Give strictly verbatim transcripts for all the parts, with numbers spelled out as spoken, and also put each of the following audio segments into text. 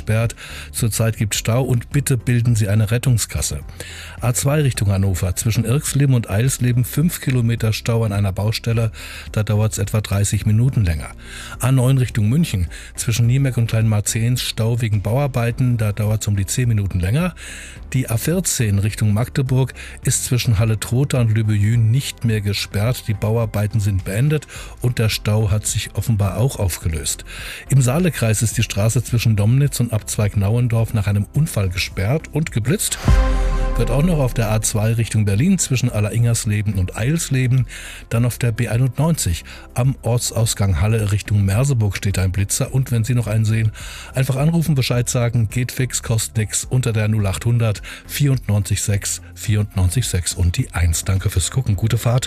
gesperrt. Zurzeit gibt Stau und bitte bilden Sie eine Rettungskasse. A zwei Richtung Hannover, zwischen Irxleben und Eilsleben fünf Kilometer Stau an einer Baustelle, da dauert es etwa dreißig Minuten länger. A neun Richtung München, zwischen Niemeck und Kleinmarzehns Stau wegen Bauarbeiten, da dauert es um die zehn Minuten länger. Die A vierzehn Richtung Magdeburg ist zwischen Halle-Trotha und Lübejün nicht mehr gesperrt. Die Bauarbeiten sind beendet und der Stau hat sich offenbar auch aufgelöst. Im Saalekreis ist die Straße zwischen Domnitz und Abzweig Nauendorf nach einem Unfall gesperrt und geblitzt. Wird auch noch auf der A zwei Richtung Berlin zwischen Alleringhersleben und Eilsleben. Dann auf der B einundneunzig am Ortsausgang Halle Richtung Merseburg steht ein Blitzer. Und wenn Sie noch einen sehen, einfach anrufen, Bescheid sagen, geht fix, kostet nix, unter der null achthundert vierundneunzig sechs vierundneunzig sechs und die eins. Danke fürs Gucken, gute Fahrt.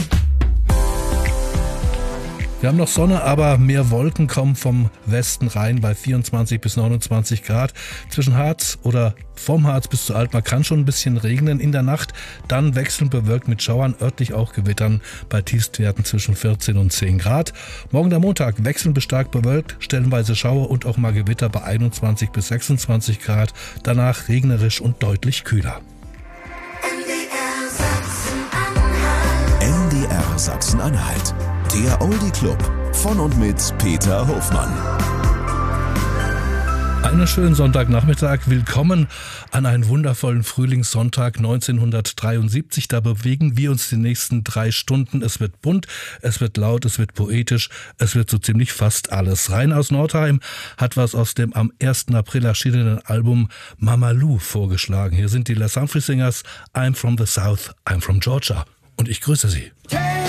Wir haben noch Sonne, aber mehr Wolken kommen vom Westen rein bei vierundzwanzig bis neunundzwanzig Grad. Zwischen Harz oder vom Harz bis zu Altmark kann schon ein bisschen regnen in der Nacht. Dann wechselnd bewölkt mit Schauern, örtlich auch Gewittern bei Tiefstwerten zwischen vierzehn und zehn Grad. Morgen der Montag wechselnd bis stark bewölkt, stellenweise Schauer und auch mal Gewitter bei einundzwanzig bis sechsundzwanzig Grad. Danach regnerisch und deutlich kühler. N D R Sachsen-Anhalt. Der Oldie Club von und mit Peter Hofmann. Einen schönen Sonntagnachmittag. Willkommen an einen wundervollen Frühlingssonntag neunzehnhundertdreiundsiebzig. Da bewegen wir uns die nächsten drei Stunden. Es wird bunt, es wird laut, es wird poetisch, es wird so ziemlich fast alles. Rein aus Nordheim hat was aus dem am ersten April erschienenen Album Mama Lou vorgeschlagen. Hier sind die Les Humphrey Singers. I'm from the South, I'm from Georgia. Und ich grüße Sie. Hey!